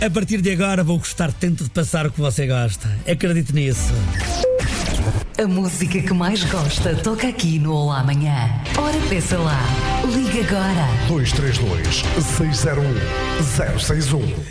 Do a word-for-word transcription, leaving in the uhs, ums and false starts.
A partir de agora vou gostar tanto de passar o que você gosta. Acredite nisso. A música que mais gosta toca aqui no Olá Amanhã. Ora, peça lá. Liga agora. dois três dois, seis zero um, zero seis um.